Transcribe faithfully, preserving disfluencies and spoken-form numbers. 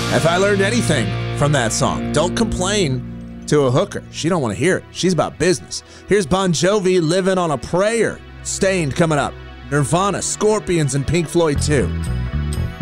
If I learned anything from that song, don't complain to a hooker. She don't want to hear it. She's about business. Here's Bon Jovi, Living on a Prayer. Stained coming up. Nirvana, Scorpions, and Pink Floyd too.